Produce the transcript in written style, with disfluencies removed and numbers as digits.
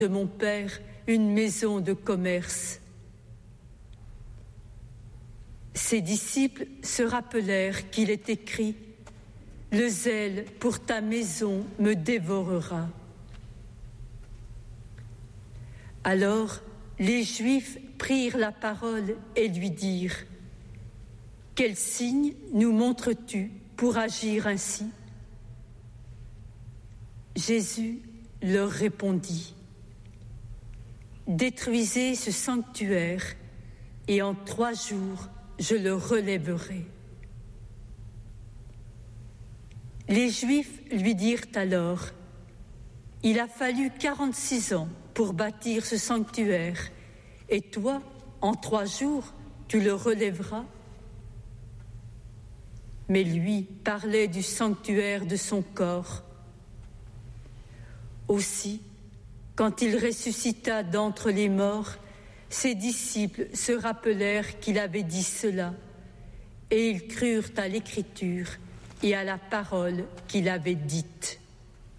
de mon Père une maison de commerce. Ses disciples se rappelèrent qu'il est écrit « Le zèle pour ta maison me dévorera ». Alors les Juifs prirent la parole et lui dirent « Quel signe nous montres-tu pour agir ainsi ?» Jésus leur répondit « Détruisez ce sanctuaire et en 3 jours je le relèverai. » Les Juifs lui dirent alors « Il a fallu 46 ans pour bâtir ce sanctuaire, et toi, en 3 jours, tu le relèveras ?» Mais lui parlait du sanctuaire de son corps. Aussi, quand il ressuscita d'entre les morts, ses disciples se rappelèrent qu'il avait dit cela, et ils crurent à l'Écriture et à la parole qu'il avait dite.